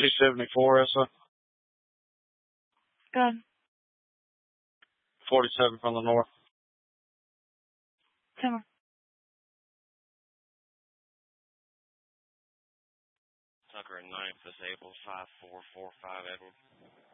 274 SI. Good. 47 from the north. Timber. Tucker and 9th disabled 5445 Edward.